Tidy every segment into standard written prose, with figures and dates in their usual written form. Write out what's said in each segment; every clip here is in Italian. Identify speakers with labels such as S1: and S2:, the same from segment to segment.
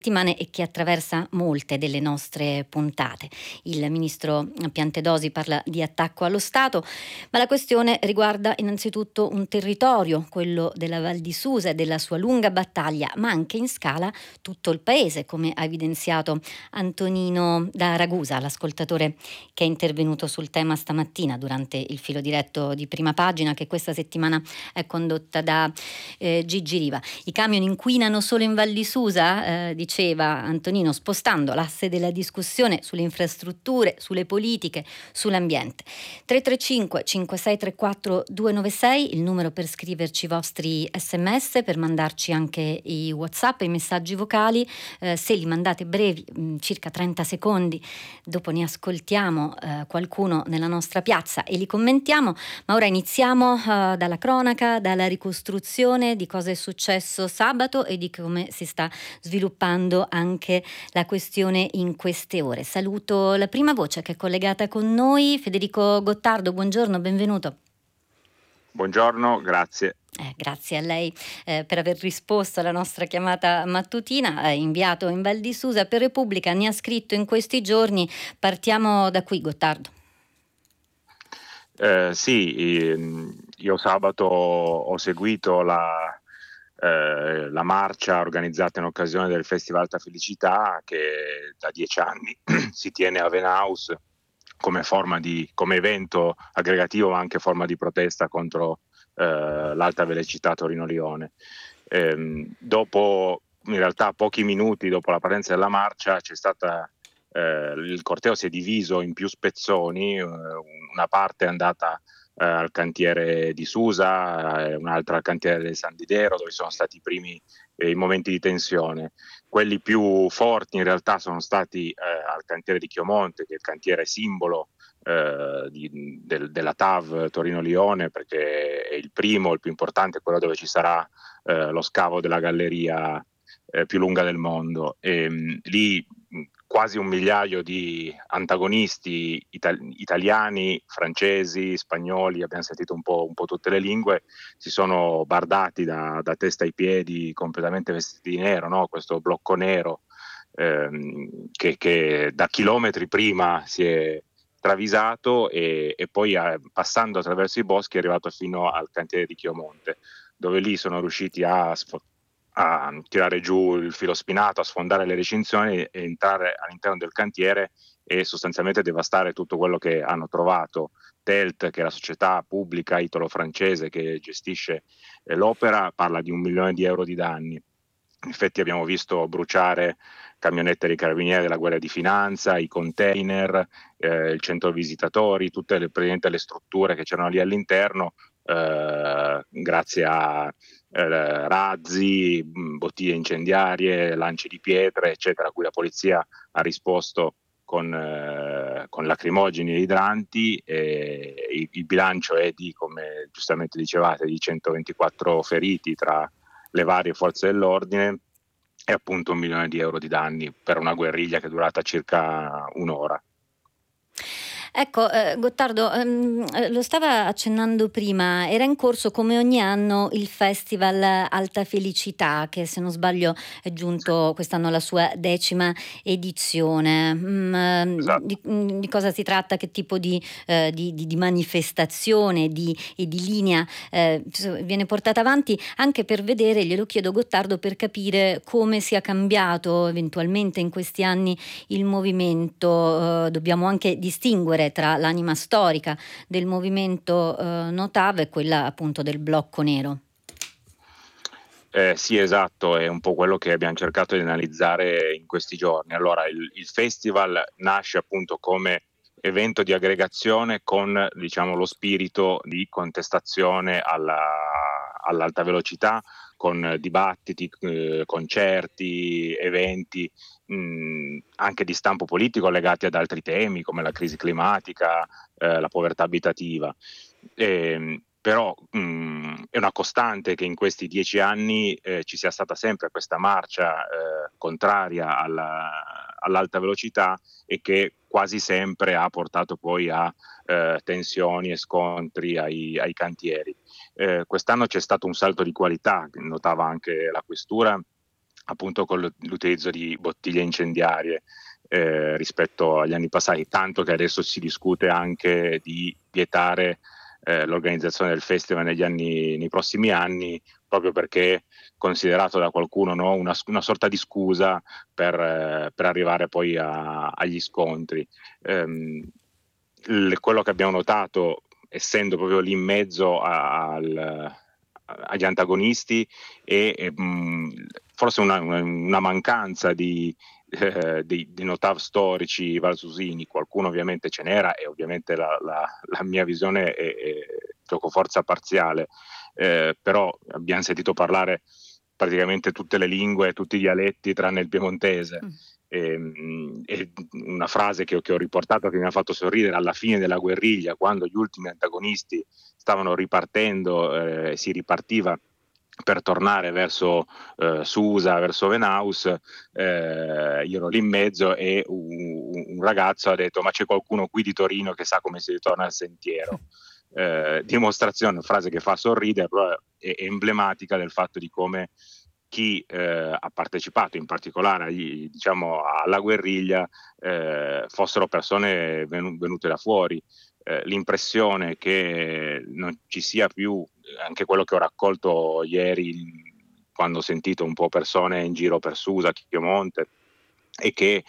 S1: settimane e che attraversa molte delle nostre puntate. Il ministro Piantedosi parla di attacco allo Stato, ma la questione riguarda innanzitutto un territorio, quello della Val di Susa e della sua lunga battaglia, ma anche in scala tutto il paese, come ha evidenziato Antonino da Ragusa, l'ascoltatore che è intervenuto sul tema stamattina durante il filo diretto di Prima Pagina, che questa settimana è condotta da Gigi Riva. I camion inquinano solo in Val di Susa, diceva Antonino, spostando l'asse della discussione sulle infrastrutture, sulle politiche, sull'ambiente. 335 5634 296, il numero per scriverci i vostri sms, per mandarci anche i WhatsApp, i messaggi vocali, se li mandate brevi, circa 30 secondi, dopo ne ascoltiamo qualcuno nella nostra piazza e li commentiamo. Ma ora iniziamo dalla cronaca, dalla ricostruzione di cosa è successo sabato e di come si sta sviluppando anche la questione in queste ore. Saluto la prima voce che è collegata con noi, Federico Gottardo, buongiorno, benvenuto.
S2: Buongiorno, grazie.
S1: Grazie a lei per aver risposto alla nostra chiamata mattutina, inviato in Val di Susa per Repubblica, ne ha scritto in questi giorni. Partiamo da qui, Gottardo.
S2: Io sabato ho seguito la marcia organizzata in occasione del Festival Alta Felicità, che da 10 anni si tiene a Venhaus come evento aggregativo, ma anche forma di protesta contro l'alta velocità Torino-Lione. Dopo, in realtà pochi minuti dopo la partenza della marcia, c'è stata il corteo si è diviso in più spezzoni, una parte è andata al cantiere di Susa, un'altra al cantiere del San Didero, dove sono stati i primi i momenti di tensione. Quelli più forti in realtà sono stati al cantiere di Chiomonte, che è il cantiere simbolo della TAV Torino-Lione, perché è il primo, il più importante, quello dove ci sarà lo scavo della galleria più lunga del mondo. Lì quasi 1 migliaio di antagonisti italiani, francesi, spagnoli, abbiamo sentito un po' tutte le lingue, si sono bardati da testa ai piedi, completamente vestiti di nero, no? Questo blocco nero che da chilometri prima si è travisato e poi passando attraverso i boschi è arrivato fino al cantiere di Chiomonte, dove lì sono riusciti a tirare giù il filo spinato, a sfondare le recinzioni e entrare all'interno del cantiere e sostanzialmente devastare tutto quello che hanno trovato. Telt, che è la società pubblica italo-francese che gestisce l'opera, parla di 1 milione di euro di danni. In effetti abbiamo visto bruciare camionette dei carabinieri della Guardia di Finanza, i container, il centro visitatori, tutte le strutture che c'erano lì all'interno, grazie a razzi, bottiglie incendiarie, lanci di pietre, eccetera, a cui la polizia ha risposto con lacrimogeni e idranti. Il bilancio è di, come giustamente dicevate, di 124 feriti tra le varie forze dell'ordine e appunto 1 milione di euro di danni per una guerriglia che è durata circa un'ora.
S1: Ecco, Gottardo, lo stava accennando prima, era in corso come ogni anno il Festival Alta Felicità, che se non sbaglio è giunto quest'anno alla sua 10ª edizione.
S2: Esatto.
S1: Di cosa si tratta? Che tipo di manifestazione e di linea viene portata avanti? Anche per vedere, glielo chiedo Gottardo, per capire come sia cambiato eventualmente in questi anni il movimento. Dobbiamo anche distinguere tra l'anima storica del movimento Notav e quella appunto del blocco nero.
S2: Sì, esatto, è un po' quello che abbiamo cercato di analizzare in questi giorni. Allora, il festival nasce appunto come evento di aggregazione con, diciamo, lo spirito di contestazione all'alta velocità, con dibattiti, concerti, eventi anche di stampo politico legati ad altri temi come la crisi climatica, la povertà abitativa. Però è una costante che in questi 10 anni ci sia stata sempre questa marcia contraria all'alta velocità e che quasi sempre ha portato poi a tensioni e scontri ai cantieri. Quest'anno c'è stato un salto di qualità, notava anche la questura, appunto con l'utilizzo di bottiglie incendiarie rispetto agli anni passati, tanto che adesso si discute anche di vietare l'organizzazione del festival nei prossimi anni, proprio perché considerato da qualcuno, no, una sorta di scusa per arrivare poi agli scontri. Quello che abbiamo notato, essendo proprio lì in mezzo agli antagonisti, è forse una mancanza di notav storici valsusini. Qualcuno ovviamente ce n'era, e ovviamente la mia visione è giocoforza parziale, però abbiamo sentito parlare praticamente tutte le lingue, tutti i dialetti tranne il piemontese. E una frase che ho riportato, che mi ha fatto sorridere: alla fine della guerriglia, quando gli ultimi antagonisti stavano ripartendo, si ripartiva per tornare verso Susa, verso Venaus, io ero lì in mezzo e un ragazzo ha detto: ma c'è qualcuno qui di Torino che sa come si ritorna al sentiero? Dimostrazione, frase che fa sorridere, però è emblematica del fatto di come chi ha partecipato in particolare diciamo, alla guerriglia fossero persone venute da fuori. L'impressione che non ci sia più, anche quello che ho raccolto ieri quando ho sentito un po' persone in giro per Susa, Chiomonte, è che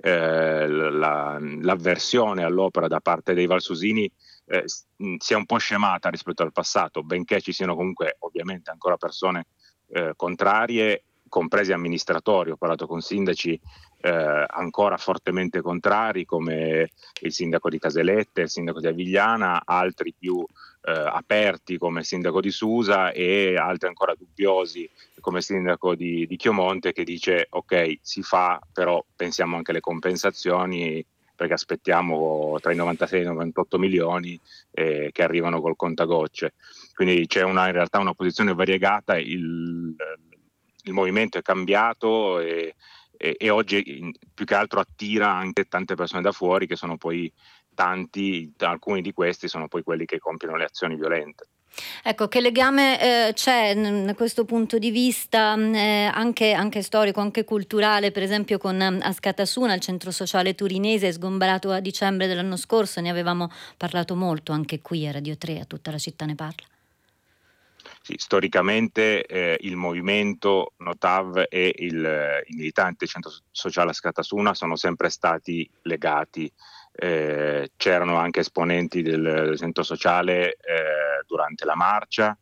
S2: l'avversione all'opera da parte dei valsusini sia un po' scemata rispetto al passato, benché ci siano comunque ovviamente ancora persone contrarie, compresi amministratori. Ho parlato con sindaci ancora fortemente contrari, come il sindaco di Caselette, il sindaco di Avigliana, altri più aperti come il sindaco di Susa, e altri ancora dubbiosi come sindaco di Chiomonte, che dice: ok, si fa, però pensiamo anche alle compensazioni, perché aspettiamo tra i 96 e i 98 milioni che arrivano col contagocce. Quindi c'è in realtà una posizione variegata, il movimento è cambiato e oggi più che altro attira anche tante persone da fuori, che sono poi tanti, alcuni di questi sono poi quelli che compiono le azioni violente.
S1: Ecco, che legame c'è da questo punto di vista anche storico, anche culturale, per esempio con Askatasuna, il centro sociale turinese sgomberato a dicembre dell'anno scorso? Ne avevamo parlato molto anche qui a Radio 3, a Tutta la città ne parla.
S2: Sì, storicamente il movimento Notav e il militante centro sociale Askatasuna sono sempre stati legati. C'erano anche esponenti del centro sociale durante la marcia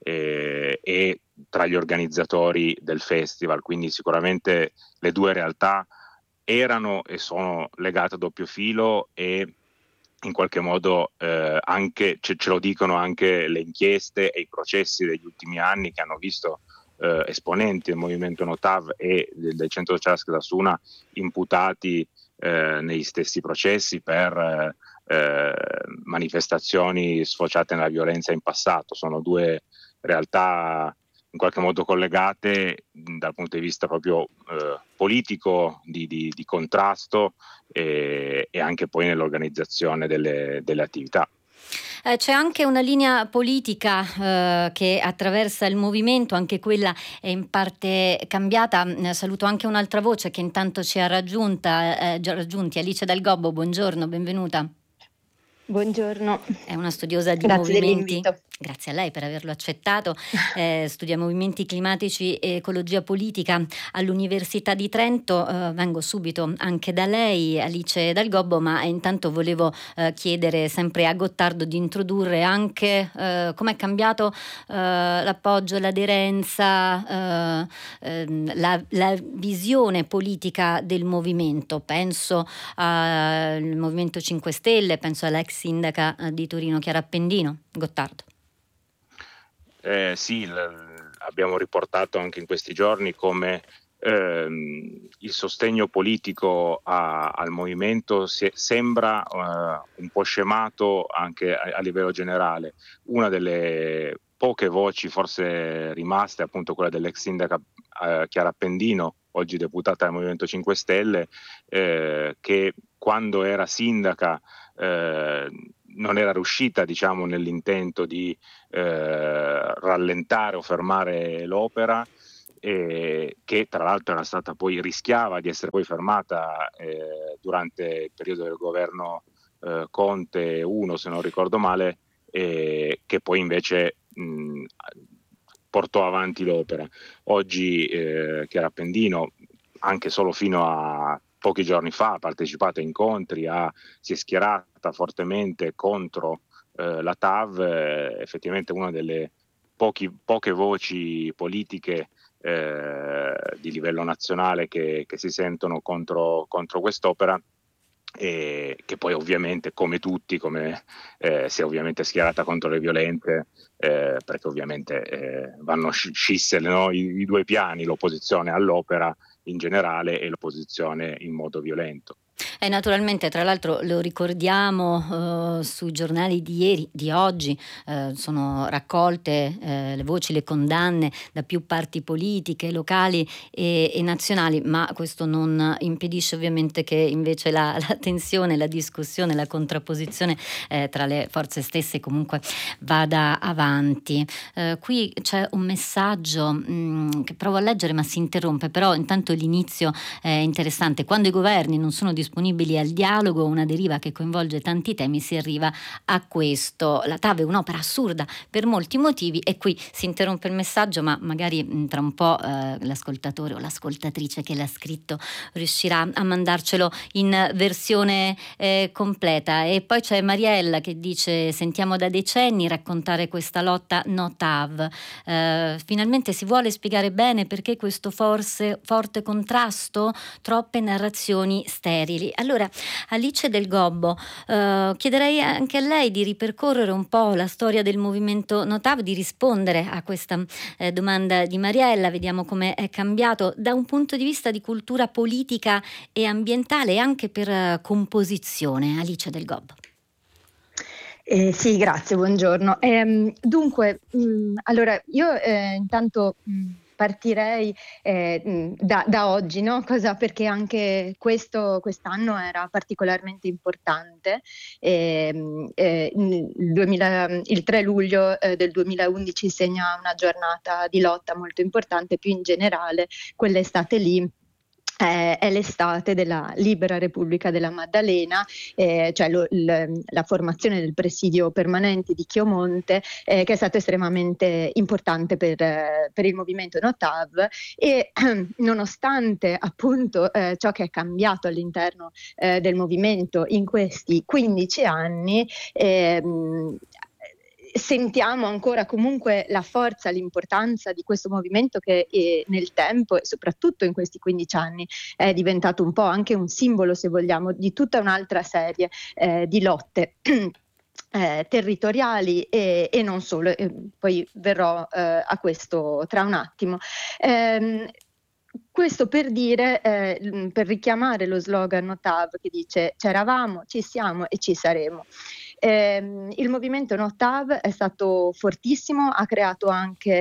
S2: e tra gli organizzatori del festival, quindi sicuramente le due realtà erano e sono legate a doppio filo, e in qualche modo anche ce lo dicono anche le inchieste e i processi degli ultimi anni, che hanno visto esponenti del movimento Notav e del centro sociale Askatasuna imputati negli stessi processi per manifestazioni sfociate nella violenza in passato. Sono due realtà in qualche modo collegate dal punto di vista proprio politico, di contrasto e anche poi nell'organizzazione delle attività.
S1: C'è anche una linea politica che attraversa il movimento, anche quella è in parte cambiata. Saluto anche un'altra voce che intanto ci ha raggiunti, Alice Dal Gobbo, buongiorno, benvenuta.
S3: Buongiorno.
S1: È una studiosa di
S3: Grazie
S1: movimenti.
S3: dell'invito.
S1: Grazie a lei per averlo accettato. Studia movimenti climatici e ecologia politica all'Università di Trento. Vengo subito anche da lei, Alice Dal Gobbo, ma intanto volevo chiedere sempre a Gottardo di introdurre anche com'è cambiato l'appoggio, l'aderenza, la visione politica del movimento. Penso al Movimento 5 Stelle, penso all'ex sindaca di Torino Chiara Appendino. Gottardo.
S2: Sì, abbiamo riportato anche in questi giorni come il sostegno politico al movimento sembra un po' scemato anche a livello generale. Una delle poche voci forse rimaste è appunto quella dell'ex sindaca Chiara Appendino, oggi deputata del Movimento 5 Stelle, che quando era sindaca non era riuscita, diciamo, nell'intento di rallentare o fermare l'opera, che tra l'altro era stata poi, rischiava di essere poi fermata durante il periodo del governo Conte 1, se non ricordo male, che poi invece portò avanti l'opera. Oggi Chiara Appendino, anche solo fino a pochi giorni fa, ha partecipato a incontri, si è schierata fortemente contro la TAV, effettivamente una delle poche voci politiche di livello nazionale che si sentono contro quest'opera, e che poi ovviamente, come tutti, si è ovviamente schierata contro le violenze, perché ovviamente vanno scisse i due piani, l'opposizione all'opera in generale e l'opposizione in modo violento.
S1: E naturalmente, tra l'altro, lo ricordiamo sui giornali di ieri, di oggi, sono raccolte le voci, le condanne da più parti politiche, locali e nazionali, ma questo non impedisce ovviamente che invece la tensione, la discussione, la contrapposizione tra le forze stesse comunque vada avanti. Qui c'è un messaggio che provo a leggere ma si interrompe, però intanto l'inizio è interessante. Quando i governi non sono disponibili al dialogo, una deriva che coinvolge tanti temi, si arriva a questo. La TAV è un'opera assurda per molti motivi, e qui si interrompe il messaggio, ma magari tra un po' l'ascoltatore o l'ascoltatrice che l'ha scritto riuscirà a mandarcelo in versione completa. E poi c'è Mariella che dice: sentiamo da decenni raccontare questa lotta no TAV, finalmente si vuole spiegare bene perché questo forte contrasto, troppe narrazioni sterili. Allora, Alice Del Gobbo, chiederei anche a lei di ripercorrere un po' la storia del movimento no TAV, di rispondere a questa domanda di Mariella. Vediamo come è cambiato da un punto di vista di cultura politica e ambientale, e anche per composizione. Alice Del Gobbo.
S3: Sì, grazie, buongiorno. Dunque, allora io intanto partirei da oggi, no? Perché anche quest'anno era particolarmente importante. Il 3 luglio del 2011 segna una giornata di lotta molto importante. Più in generale, quell'estate lì è l'estate della Libera Repubblica della Maddalena, cioè la formazione del presidio permanente di Chiomonte, che è stato estremamente importante per il movimento no TAV, e nonostante appunto ciò che è cambiato all'interno del movimento in questi 15 anni, sentiamo ancora comunque la forza, l'importanza di questo movimento che nel tempo, e soprattutto in questi 15 anni, è diventato un po' anche un simbolo, se vogliamo, di tutta un'altra serie di lotte territoriali e non solo. Poi verrò a questo tra un attimo. Questo per dire, per richiamare lo slogan no TAV che dice: c'eravamo, ci siamo e ci saremo. Il movimento no TAV è stato fortissimo, ha creato anche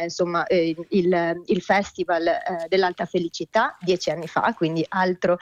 S3: il Festival dell'Alta Felicità 10 anni fa, quindi altra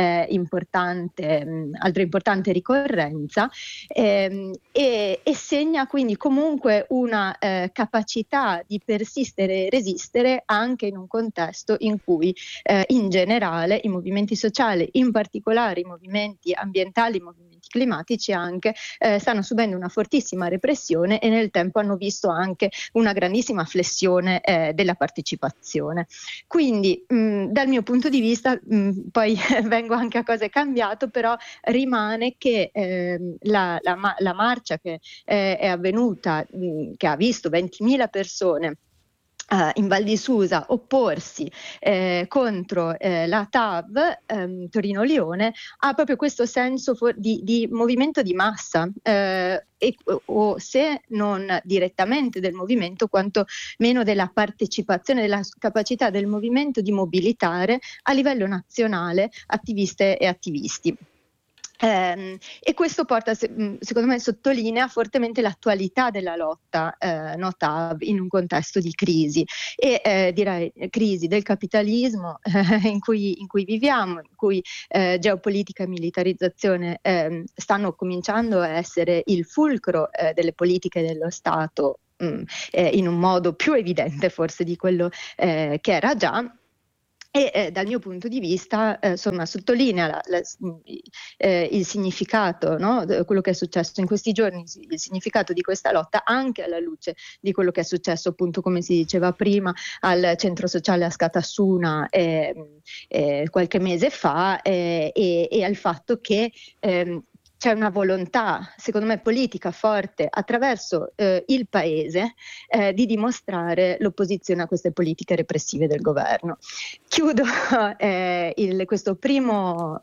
S3: importante ricorrenza, e segna quindi comunque una capacità di persistere e resistere anche in un contesto in cui in generale i movimenti sociali, in particolare i movimenti ambientali, i movimenti climatici anche, stanno subendo una fortissima repressione, e nel tempo hanno visto anche una grandissima flessione della partecipazione. Quindi dal mio punto di vista, poi vengo anche a cosa è cambiato, però rimane che la marcia che è avvenuta, che ha visto 20.000 persone in Val di Susa opporsi contro la TAV Torino-Lione, ha proprio questo senso di movimento di massa, o se non direttamente del movimento, quanto meno della partecipazione, della capacità del movimento di mobilitare a livello nazionale attiviste e attivisti. E questo porta, secondo me, sottolinea fortemente l'attualità della lotta no TAV in un contesto di crisi, e direi crisi del capitalismo in cui viviamo, in cui geopolitica e militarizzazione stanno cominciando a essere il fulcro delle politiche dello Stato in un modo più evidente forse di quello che era già. E dal mio punto di vista, insomma, sottolinea il significato, no? Quello che è successo in questi giorni, il significato di questa lotta, anche alla luce di quello che è successo, appunto, come si diceva prima, al centro sociale a Scatassuna qualche mese fa, e al fatto che c'è una volontà, secondo me, politica forte attraverso il Paese di dimostrare l'opposizione a queste politiche repressive del governo. Chiudo questo primo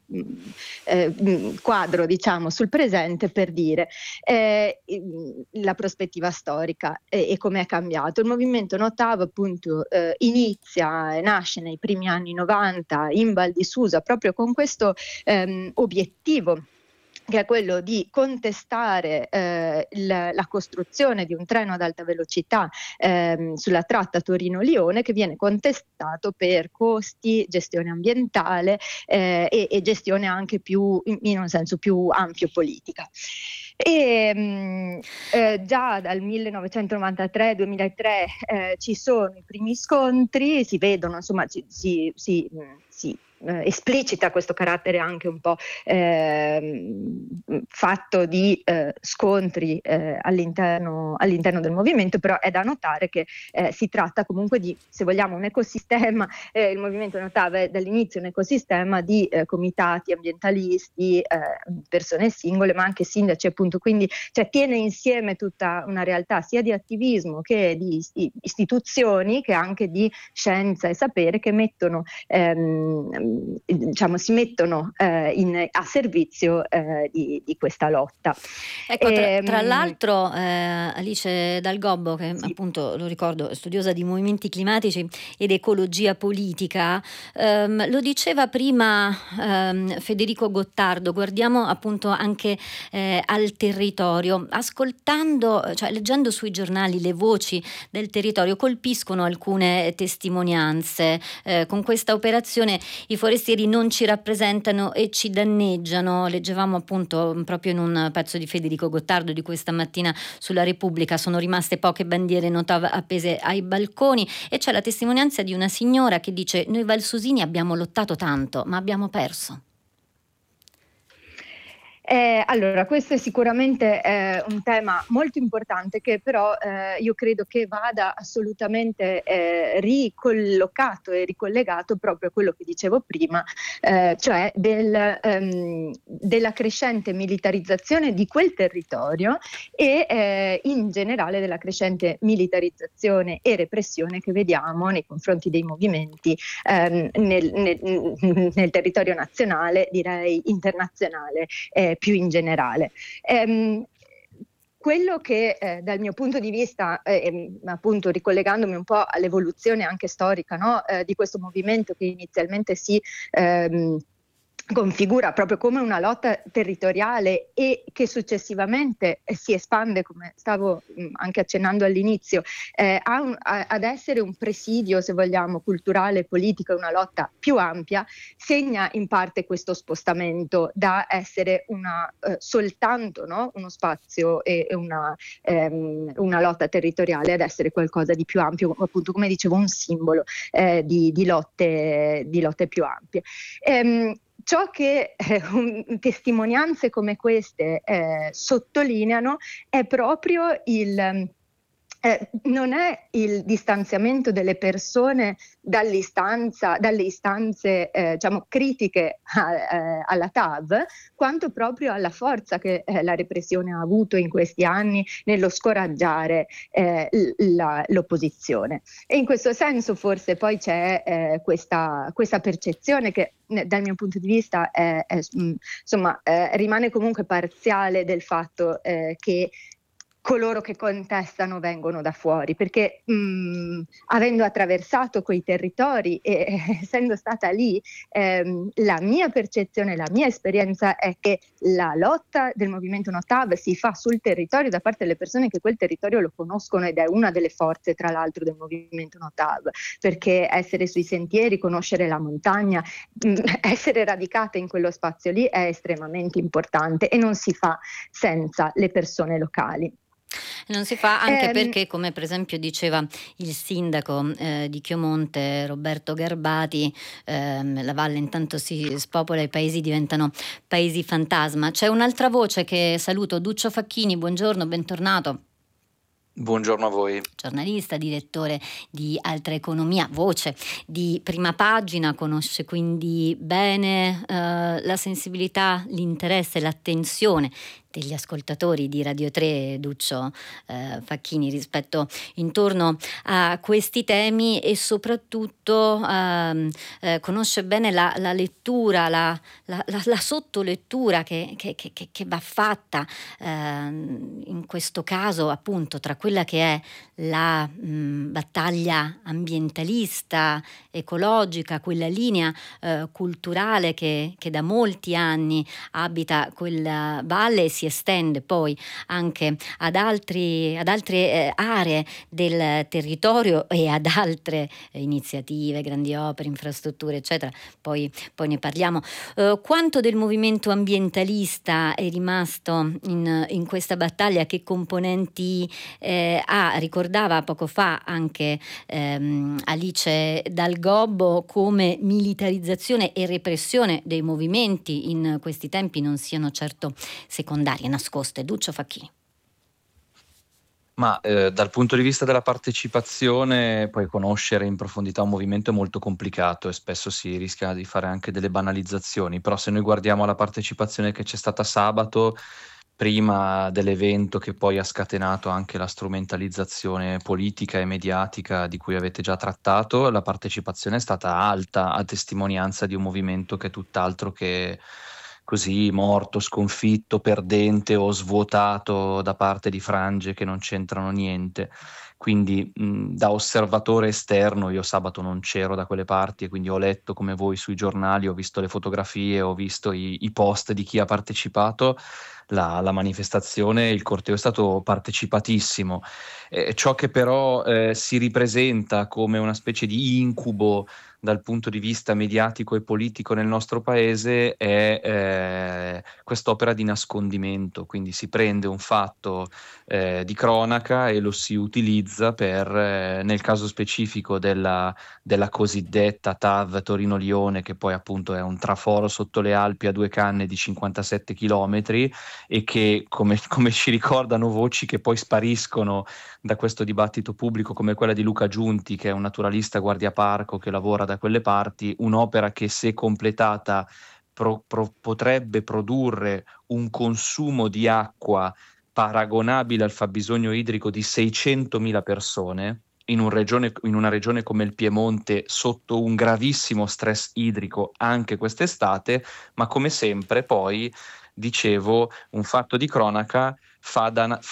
S3: quadro, diciamo, sul presente per dire la prospettiva storica e come è cambiato. Il movimento No TAV, appunto, nasce nei primi anni 90 in Val di Susa proprio con questo obiettivo, che è quello di contestare la costruzione di un treno ad alta velocità sulla tratta Torino-Lione, che viene contestato per costi, gestione ambientale e gestione anche più, in un senso più ampio, politica. E già dal 1993-2003 ci sono i primi scontri, si vedono, insomma, si esplicita questo carattere anche un po' fatto di scontri all'interno del movimento, però è da notare che si tratta comunque di, se vogliamo, un ecosistema. Il movimento No TAV è dall'inizio un ecosistema di comitati ambientalisti, persone singole, ma anche sindaci, appunto, quindi tiene insieme tutta una realtà sia di attivismo che di istituzioni, che anche di scienza e sapere, che mettono si mettono a servizio di questa lotta.
S1: Ecco, tra l'altro Alice Dal Gobbo, che sì, appunto, lo ricordo, studiosa di movimenti climatici ed ecologia politica, lo diceva prima Federico Gottardo, guardiamo appunto anche al territorio, ascoltando, leggendo sui giornali le voci del territorio, colpiscono alcune testimonianze. Con questa operazione i forestieri non ci rappresentano e ci danneggiano. Leggevamo appunto proprio in un pezzo di Federico Gottardo di questa mattina sulla Repubblica: sono rimaste poche bandiere No TAV appese ai balconi, e c'è la testimonianza di una signora che dice: noi valsusini abbiamo lottato tanto, ma abbiamo perso.
S3: Allora, questo è sicuramente un tema molto importante, che però io credo che vada assolutamente ricollocato e ricollegato proprio a quello che dicevo prima, cioè della crescente militarizzazione di quel territorio e in generale della crescente militarizzazione e repressione che vediamo nei confronti dei movimenti nel territorio nazionale, direi internazionale, più in generale. Quello che dal mio punto di vista, appunto ricollegandomi un po' all'evoluzione anche storica, no, di questo movimento, che inizialmente si configura proprio come una lotta territoriale e che successivamente si espande, come stavo anche accennando all'inizio, ad essere un presidio, se vogliamo, culturale e politico, una lotta più ampia, segna in parte questo spostamento da essere soltanto, no, uno spazio e una lotta territoriale, ad essere qualcosa di più ampio, appunto, come dicevo, un simbolo di lotte più ampie. Ciò che testimonianze come queste sottolineano è proprio non è il distanziamento delle persone dalle istanze critiche alla TAV, quanto proprio alla forza che la repressione ha avuto in questi anni nello scoraggiare l'opposizione. E in questo senso forse poi c'è questa percezione che dal mio punto di vista rimane comunque parziale, del fatto che coloro che contestano vengono da fuori, perché avendo attraversato quei territori e essendo stata lì, la mia percezione, la mia esperienza è che la lotta del movimento No TAV si fa sul territorio, da parte delle persone che quel territorio lo conoscono, ed è una delle forze, tra l'altro, del movimento No TAV, perché essere sui sentieri, conoscere la montagna, essere radicate in quello spazio lì è estremamente importante, e non si fa senza le persone locali.
S1: Non si fa anche perché, come per esempio diceva il sindaco di Chiomonte, Roberto Garbati, la valle intanto si spopola, i paesi diventano paesi fantasma. C'è un'altra voce che saluto, Duccio Facchini, buongiorno, bentornato.
S4: Buongiorno a voi.
S1: Giornalista, direttore di Altra Economia, voce di Prima Pagina, conosce quindi bene la sensibilità, l'interesse, l'attenzione degli ascoltatori di Radio 3, Duccio Facchini, rispetto intorno a questi temi, e soprattutto conosce bene la lettura, la sottolettura che va fatta in questo caso, appunto, tra quella che è la battaglia ambientalista, ecologica, quella linea culturale che da molti anni abita quella valle e si estende poi anche ad altre aree del territorio e ad altre iniziative, grandi opere, infrastrutture, eccetera. Poi ne parliamo. Quanto del movimento ambientalista è rimasto in questa battaglia? Che componenti ha? Ricordava poco fa anche Alice Dal Gobbo come militarizzazione e repressione dei movimenti in questi tempi non siano certo secondarie, nascoste. Duccio Facchini.
S4: Ma dal punto di vista della partecipazione, poi conoscere in profondità un movimento è molto complicato e spesso si rischia di fare anche delle banalizzazioni, però se noi guardiamo la partecipazione che c'è stata sabato, prima dell'evento che poi ha scatenato anche la strumentalizzazione politica e mediatica di cui avete già trattato, la partecipazione è stata alta, a testimonianza di un movimento che è tutt'altro che così morto, sconfitto, perdente o svuotato da parte di frange che non c'entrano niente. Quindi da osservatore esterno, io sabato non c'ero da quelle parti e quindi ho letto come voi sui giornali, ho visto le fotografie, ho visto i post di chi ha partecipato. La manifestazione, il corteo è stato partecipatissimo. Ciò che però si ripresenta come una specie di incubo dal punto di vista mediatico e politico nel nostro paese è quest'opera di nascondimento, quindi si prende un fatto di cronaca e lo si utilizza per, nel caso specifico della cosiddetta TAV Torino-Lione, che poi appunto è un traforo sotto le Alpi a 2 canne di 57 chilometri e che, come ci ricordano voci che poi spariscono da questo dibattito pubblico, come quella di Luca Giunti, che è un naturalista guardiaparco che lavora da quelle parti, un'opera che, se completata, potrebbe produrre un consumo di acqua paragonabile al fabbisogno idrico di 600.000 persone in una regione come il Piemonte, sotto un gravissimo stress idrico anche quest'estate, ma come sempre poi, dicevo, un fatto di cronaca fa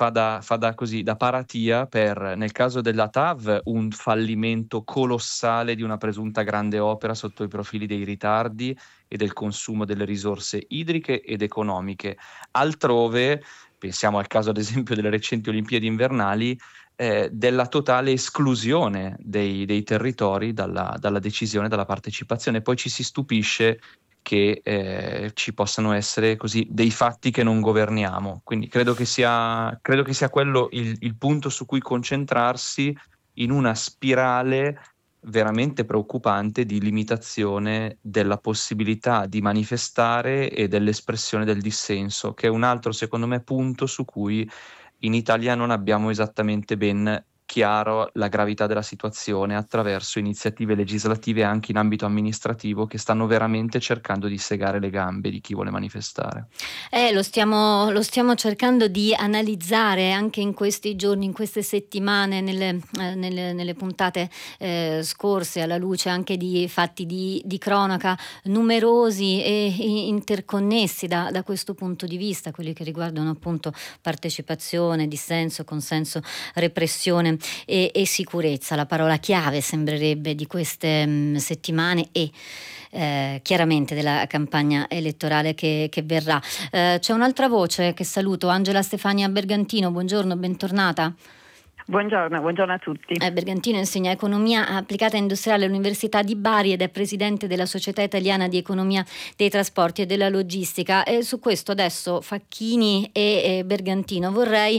S4: da paratia per, nel caso della TAV, un fallimento colossale di una presunta grande opera sotto i profili dei ritardi e del consumo delle risorse idriche ed economiche. Altrove, pensiamo al caso ad esempio delle recenti Olimpiadi invernali, della totale esclusione dei territori dalla decisione, dalla partecipazione. Poi ci si stupisce che ci possano essere così dei fatti che non governiamo. Quindi credo che sia quello il punto su cui concentrarsi, in una spirale veramente preoccupante di limitazione della possibilità di manifestare e dell'espressione del dissenso, che è un altro, secondo me, punto su cui in Italia non abbiamo esattamente ben chiaro la gravità della situazione, attraverso iniziative legislative anche in ambito amministrativo che stanno veramente cercando di segare le gambe di chi vuole manifestare.
S1: Lo stiamo cercando di analizzare anche in questi giorni, in queste settimane, nelle puntate scorse, alla luce anche di fatti di cronaca numerosi e interconnessi da questo punto di vista, quelli che riguardano appunto partecipazione, dissenso, consenso, repressione e sicurezza. La parola chiave sembrerebbe di queste settimane e chiaramente della campagna elettorale che verrà. C'è un'altra voce che saluto, Angela Stefania Bergantino, buongiorno, bentornata.
S5: Buongiorno a tutti.
S1: Bergantino insegna economia applicata industriale all'Università di Bari ed è presidente della Società Italiana di Economia dei Trasporti e della Logistica. E su questo adesso Facchini e Bergantino vorrei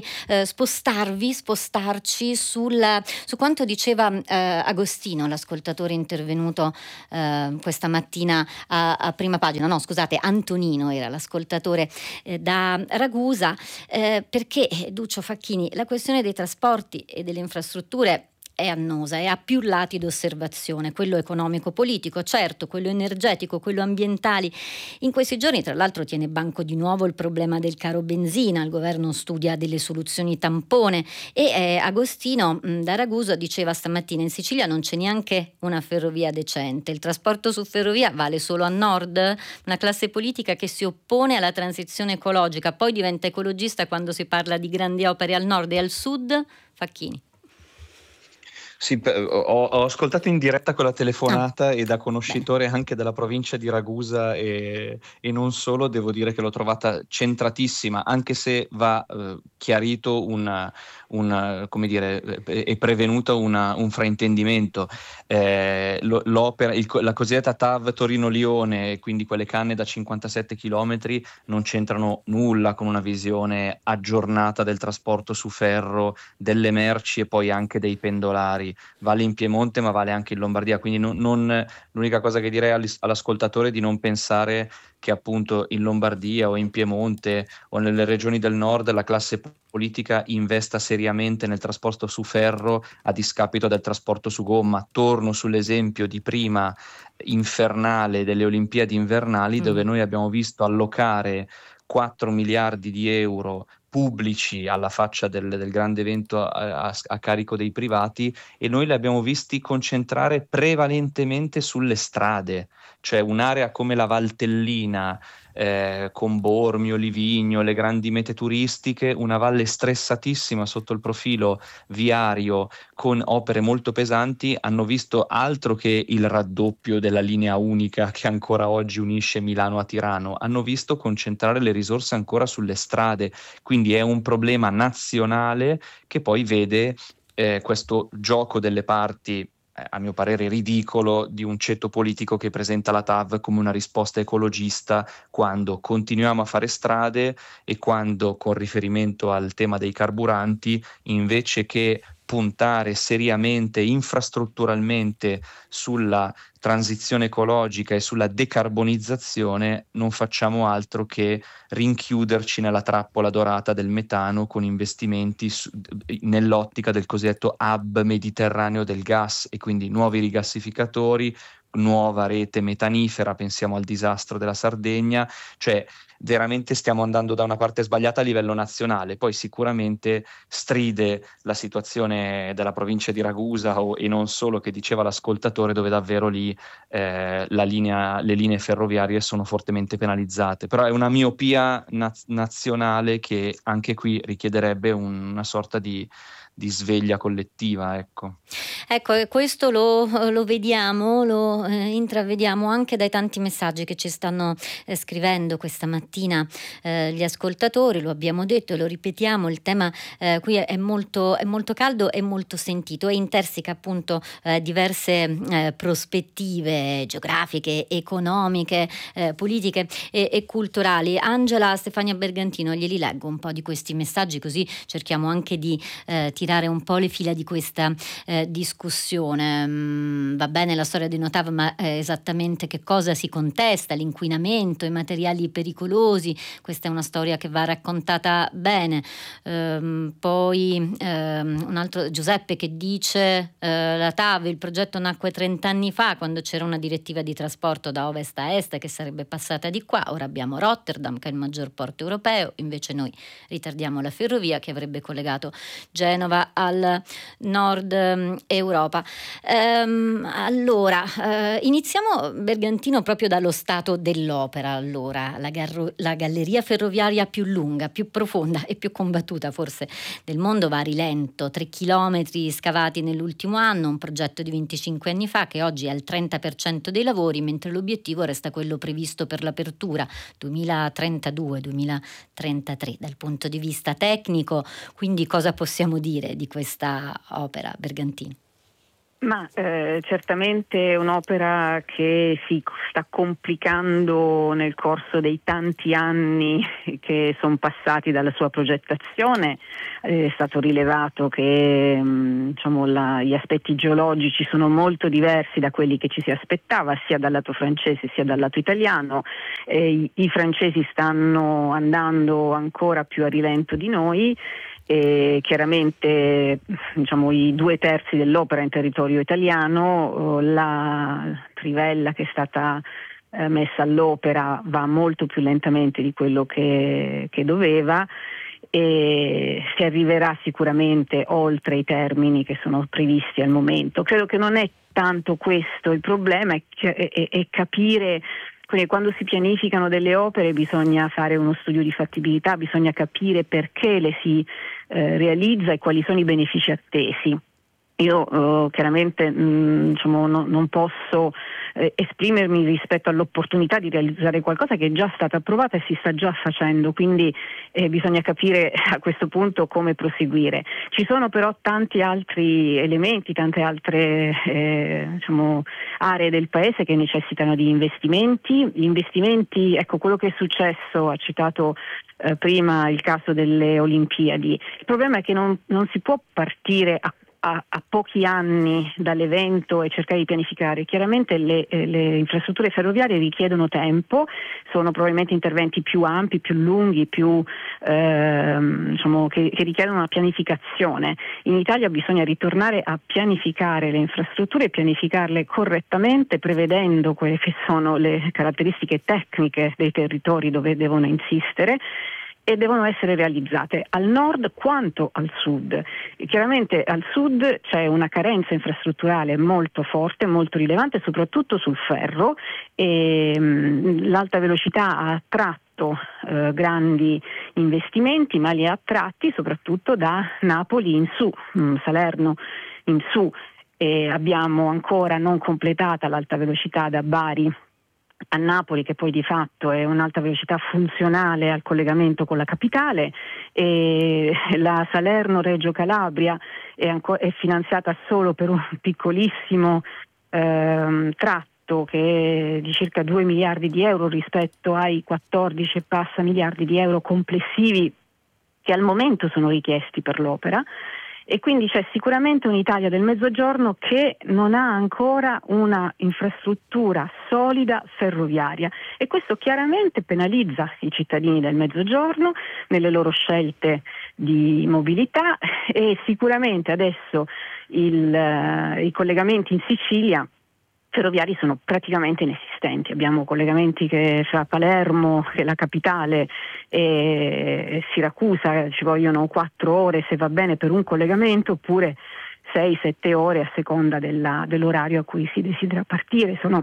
S1: spostarci su quanto diceva Agostino, l'ascoltatore intervenuto questa mattina a prima pagina. No, scusate, Antonino era l'ascoltatore da Ragusa, perché Duccio Facchini, la questione dei trasporti e delle infrastrutture è annosa e ha più lati d'osservazione, quello economico-politico, certo, quello energetico, quello ambientale. In questi giorni, tra l'altro, tiene banco di nuovo il problema del caro benzina, il governo studia delle soluzioni tampone e Agostino da Ragusa diceva stamattina: in Sicilia non c'è neanche una ferrovia decente, il trasporto su ferrovia vale solo a nord, una classe politica che si oppone alla transizione ecologica, poi diventa ecologista quando si parla di grandi opere al nord e al sud. Facchini.
S4: Sì, ho ascoltato in diretta quella telefonata e da conoscitore anche della provincia di Ragusa e non solo, devo dire che l'ho trovata centratissima, anche se va chiarito come dire, è prevenuto un fraintendimento. L'opera, la cosiddetta TAV Torino-Lione, quindi quelle canne da 57 km, non c'entrano nulla con una visione aggiornata del trasporto su ferro, delle merci e poi anche dei pendolari. Vale in Piemonte ma vale anche in Lombardia, quindi l'unica cosa che direi all'ascoltatore è di non pensare che appunto in Lombardia o in Piemonte o nelle regioni del nord la classe politica investa seriamente nel trasporto su ferro a discapito del trasporto su gomma. Torno sull'esempio di prima infernale delle Olimpiadi invernali, dove noi abbiamo visto allocare 4 miliardi di euro pubblici alla faccia del grande evento a carico dei privati, e noi li abbiamo visti concentrare prevalentemente sulle strade, cioè un'area come la Valtellina, con Bormio, Livigno, le grandi mete turistiche, una valle stressatissima sotto il profilo viario con opere molto pesanti, hanno visto altro che il raddoppio della linea unica che ancora oggi unisce Milano a Tirano, hanno visto concentrare le risorse ancora sulle strade, quindi è un problema nazionale che poi vede questo gioco delle parti, a mio parere ridicolo, di un ceto politico che presenta la TAV come una risposta ecologista quando continuiamo a fare strade e quando, con riferimento al tema dei carburanti, invece che puntare seriamente, infrastrutturalmente sulla transizione ecologica e sulla decarbonizzazione, non facciamo altro che rinchiuderci nella trappola dorata del metano con investimenti nell'ottica del cosiddetto hub mediterraneo del gas, e quindi nuovi rigassificatori, nuova rete metanifera, pensiamo al disastro della Sardegna, cioè veramente stiamo andando da una parte sbagliata a livello nazionale. Poi sicuramente stride la situazione della provincia di Ragusa e non solo, che diceva l'ascoltatore, dove davvero lì le linee ferroviarie sono fortemente penalizzate, però è una miopia nazionale che anche qui richiederebbe una sorta di sveglia collettiva, ecco.
S1: Ecco, questo lo vediamo, lo intravediamo anche dai tanti messaggi che ci stanno scrivendo questa mattina gli ascoltatori. Lo abbiamo detto e lo ripetiamo, il tema qui è molto caldo e molto sentito e interseca appunto diverse prospettive geografiche, economiche, politiche e culturali. Angela, Stefania Bergantino, glieli leggo un po' di questi messaggi, così cerchiamo anche di tirare un po' le fila di questa discussione. Va bene la storia di Notav, ma esattamente che cosa si contesta? L'inquinamento, i materiali pericolosi, questa è una storia che va raccontata bene. Poi un altro, Giuseppe, che dice la TAV, il progetto nacque 30 anni fa quando c'era una direttiva di trasporto da ovest a est che sarebbe passata di qua, ora abbiamo Rotterdam che è il maggior porto europeo, invece noi ritardiamo la ferrovia che avrebbe collegato Genova al nord Europa. Allora, iniziamo, Bergantino, proprio dallo stato dell'opera. Allora, la galleria ferroviaria più lunga, più profonda e più combattuta forse del mondo va a rilento, 3 chilometri scavati nell'ultimo anno, un progetto di 25 anni fa che oggi è al 30% dei lavori, mentre l'obiettivo resta quello previsto per l'apertura 2032-2033. Dal punto di vista tecnico, quindi cosa possiamo dire? dire di questa opera, Bergantini?
S5: Ma certamente un'opera che si sta complicando nel corso dei tanti anni che sono passati dalla sua progettazione. È stato rilevato che gli aspetti geologici sono molto diversi da quelli che ci si aspettava, sia dal lato francese sia dal lato italiano. I francesi stanno andando ancora più a rilento di noi. E chiaramente i 2/3 dell'opera in territorio italiano, la trivella che è stata messa all'opera va molto più lentamente di quello che doveva, e si arriverà sicuramente oltre i termini che sono previsti al momento. Credo che non è tanto questo il problema, è capire. Quindi quando si pianificano delle opere bisogna fare uno studio di fattibilità, bisogna capire perché le si realizza e quali sono i benefici attesi. Io chiaramente non posso esprimermi rispetto all'opportunità di realizzare qualcosa che è già stata approvata e si sta già facendo, quindi bisogna capire a questo punto come proseguire. Ci sono però tanti altri elementi, tante altre aree del paese che necessitano di investimenti. Gli investimenti, ecco, quello che è successo, ha citato prima il caso delle Olimpiadi. Il problema è che non si può partire a pochi anni dall'evento e cercare di pianificare. Chiaramente le infrastrutture ferroviarie richiedono tempo, sono probabilmente interventi più ampi, più lunghi, che richiedono una pianificazione. In Italia bisogna ritornare a pianificare le infrastrutture e pianificarle correttamente, prevedendo quelle che sono le caratteristiche tecniche dei territori dove devono insistere, e devono essere realizzate al nord quanto al sud. Chiaramente al sud c'è una carenza infrastrutturale molto forte, molto rilevante, soprattutto sul ferro, e l'alta velocità ha attratto grandi investimenti, ma li ha attratti soprattutto da Napoli in su, Salerno in su, e abbiamo ancora non completata l'alta velocità da Bari a Napoli, che poi di fatto è un'alta velocità funzionale al collegamento con la capitale, e la Salerno-Reggio Calabria è finanziata solo per un piccolissimo tratto che è di circa 2 miliardi di euro rispetto ai 14 e passa miliardi di euro complessivi che al momento sono richiesti per l'opera. E quindi c'è sicuramente un'Italia del Mezzogiorno che non ha ancora una infrastruttura solida ferroviaria, e questo chiaramente penalizza i cittadini del Mezzogiorno nelle loro scelte di mobilità, e sicuramente adesso i collegamenti in Sicilia ferroviari sono praticamente inesistenti. Abbiamo collegamenti che fra Palermo, che è la capitale, e Siracusa ci vogliono 4 ore se va bene per un collegamento, oppure 6-7 ore a seconda dell'orario a cui si desidera partire. Sono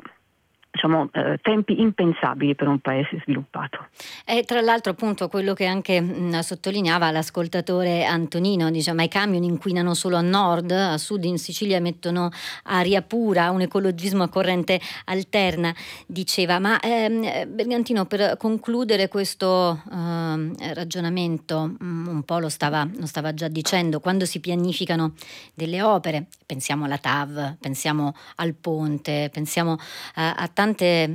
S5: tempi impensabili per un paese sviluppato.
S1: E tra l'altro appunto quello che anche sottolineava l'ascoltatore Antonino, ma i camion inquinano solo a nord, a sud in Sicilia emettono aria pura, un ecologismo a corrente alterna, diceva. Ma Bergantino, per concludere questo ragionamento, un po' lo stava già dicendo, quando si pianificano delle opere, pensiamo alla TAV, pensiamo al ponte, pensiamo a tante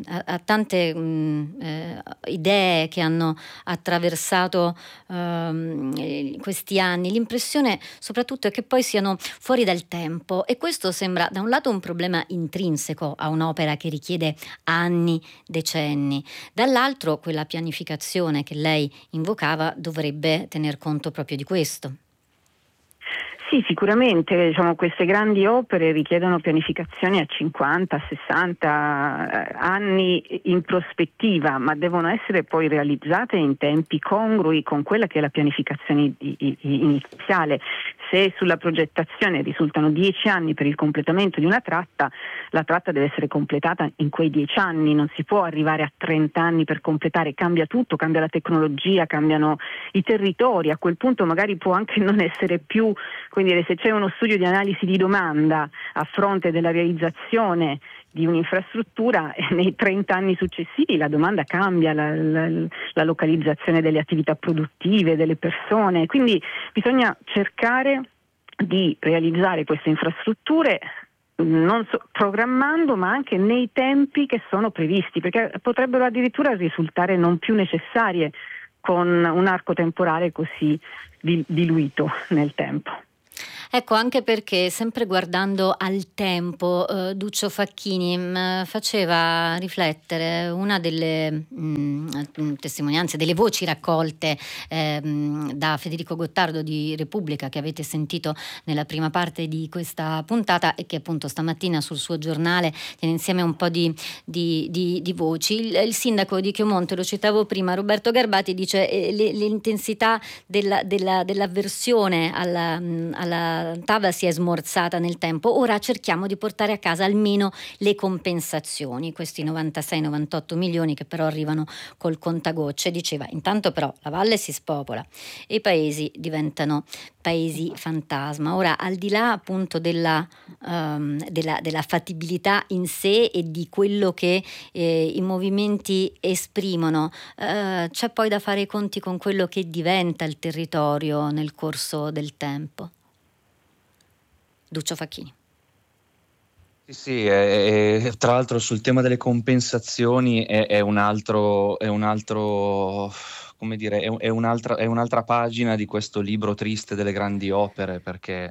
S1: idee che hanno attraversato questi anni. L'impressione soprattutto è che poi siano fuori dal tempo, e questo sembra da un lato un problema intrinseco a un'opera che richiede anni, decenni, dall'altro quella pianificazione che lei invocava dovrebbe tener conto proprio di questo.
S5: Sì, sicuramente queste grandi opere richiedono pianificazioni a 50, 60 anni in prospettiva, ma devono essere poi realizzate in tempi congrui con quella che è la pianificazione iniziale. Se sulla progettazione risultano 10 anni per il completamento di una tratta, la tratta deve essere completata in quei 10 anni, non si può arrivare a 30 anni per completare. Cambia tutto, cambia la tecnologia, cambiano i territori, a quel punto magari può anche non essere più, quindi se c'è uno studio di analisi di domanda a fronte della realizzazione di un'infrastruttura, nei 30 anni successivi la domanda cambia, la localizzazione delle attività produttive, delle persone, quindi bisogna cercare di realizzare queste infrastrutture non programmando, ma anche nei tempi che sono previsti, perché potrebbero addirittura risultare non più necessarie con un arco temporale così diluito nel tempo.
S1: Ecco, anche perché sempre guardando al tempo, Duccio Facchini faceva riflettere una delle testimonianze, delle voci raccolte da Federico Gottardo di Repubblica, che avete sentito nella prima parte di questa puntata e che appunto stamattina sul suo giornale tiene insieme un po' di voci. Il sindaco di Chiomonte, lo citavo prima, Roberto Garbati, dice l'intensità dell'avversione alla TAV si è smorzata nel tempo, ora cerchiamo di portare a casa almeno le compensazioni, questi 96-98 milioni che però arrivano col contagocce. Diceva, intanto però la valle si spopola e i paesi diventano paesi fantasma. Ora, al di là appunto della fattibilità in sé e di quello che i movimenti esprimono, c'è poi da fare i conti con quello che diventa il territorio nel corso del tempo. Duccio Facchini.
S4: Sì, tra l'altro sul tema delle compensazioni è un altro, come dire, è un'altra pagina di questo libro triste delle grandi opere, perché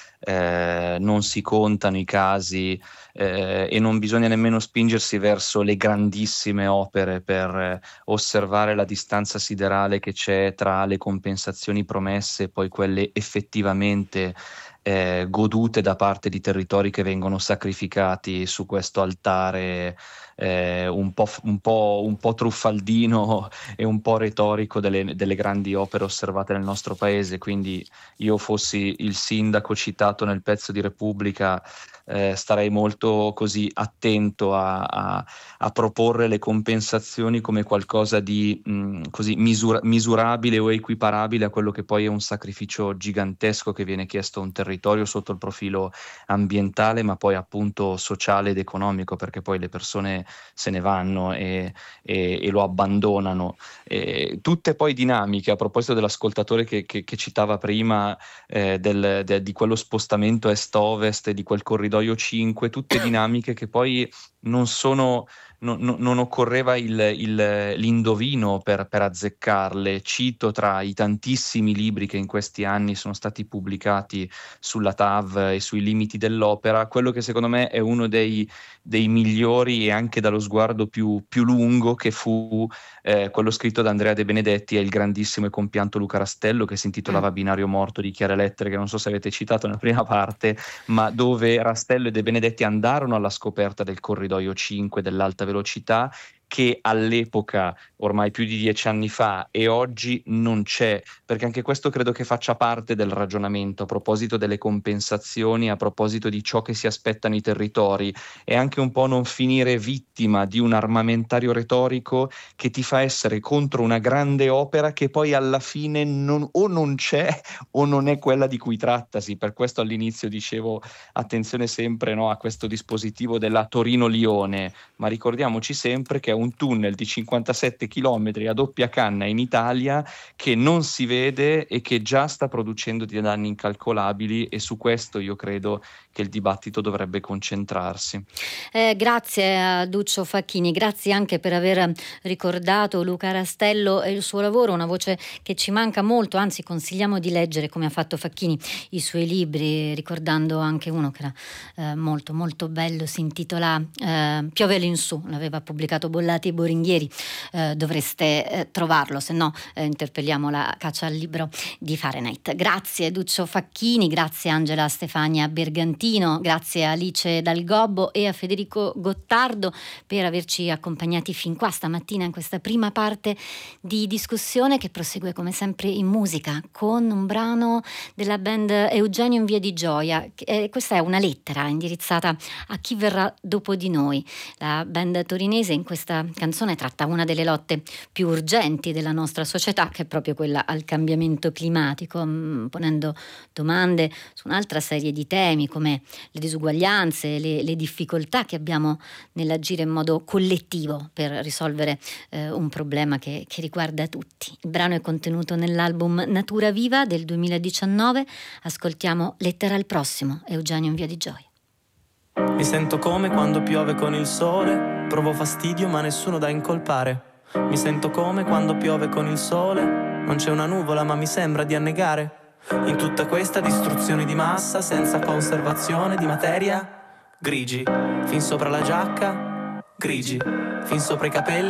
S4: non si contano i casi e non bisogna nemmeno spingersi verso le grandissime opere per osservare la distanza siderale che c'è tra le compensazioni promesse e poi quelle effettivamente godute da parte di territori che vengono sacrificati su questo altare un po' truffaldino e un po' retorico delle grandi opere osservate nel nostro paese. Quindi io fossi il sindaco citato nel pezzo di Repubblica, starei molto così attento a proporre le compensazioni come qualcosa di così misurabile o equiparabile a quello che poi è un sacrificio gigantesco che viene chiesto a un territorio sotto il profilo ambientale, ma poi appunto sociale ed economico, perché poi le persone se ne vanno e lo abbandonano. Tutte poi dinamiche, a proposito dell'ascoltatore che citava prima di quello spostamento est-ovest e di quel corridoio 5, tutte dinamiche che poi non occorreva l'indovino per azzeccarle. Cito tra i tantissimi libri che in questi anni sono stati pubblicati sulla TAV e sui limiti dell'opera, quello che secondo me è uno dei migliori e anche dallo sguardo più lungo, che fu quello scritto da Andrea De Benedetti e il grandissimo e compianto Luca Rastello, che si intitolava Binario morto di Chiare Lettere, che non so se avete citato nella prima parte, ma dove Rastello e De Benedetti andarono alla scoperta del corridoio 5 dell'alta velocità, che all'epoca, ormai più di 10 anni fa, e oggi non c'è, perché anche questo credo che faccia parte del ragionamento a proposito delle compensazioni, a proposito di ciò che si aspettano i territori, e anche un po' non finire vittima di un armamentario retorico che ti fa essere contro una grande opera che poi alla fine o non c'è o non è quella di cui trattasi. Per questo all'inizio dicevo attenzione sempre, no, a questo dispositivo della Torino-Lione, ma ricordiamoci sempre che è un tunnel di 57 chilometri a doppia canna in Italia che non si vede e che già sta producendo dei danni incalcolabili, e su questo io credo che il dibattito dovrebbe concentrarsi.
S1: Grazie a Duccio Facchini, grazie anche per aver ricordato Luca Rastello e il suo lavoro, una voce che ci manca molto, anzi consigliamo di leggere, come ha fatto Facchini, i suoi libri, ricordando anche uno che era molto molto bello, si intitola Piove all'insù, l'aveva pubblicato Bollati e Boringhieri, dovreste trovarlo, se no interpelliamo la caccia al libro di Fahrenheit. Grazie Duccio Facchini, grazie Angela Stefania Bergantino, grazie a Alice Dal Gobbo e a Federico Gottardo per averci accompagnati fin qua stamattina in questa prima parte di discussione, che prosegue come sempre in musica con un brano della band Eugenio in Via di Gioia. Questa è una lettera indirizzata a chi verrà dopo di noi. La band torinese in questa questa canzone tratta una delle lotte più urgenti della nostra società, che è proprio quella al cambiamento climatico, ponendo domande su un'altra serie di temi come le disuguaglianze, le difficoltà che abbiamo nell'agire in modo collettivo per risolvere un problema che riguarda tutti. Il brano è contenuto nell'album Natura Viva del 2019. Ascoltiamo Lettera al prossimo, Eugenio in Via di Gioia.
S6: Mi sento come quando piove con il sole, provo fastidio ma nessuno da incolpare. Mi sento come quando piove con il sole, non c'è una nuvola ma mi sembra di annegare. In tutta questa distruzione di massa, senza conservazione di materia, grigi, fin sopra la giacca, grigi, fin sopra i capelli.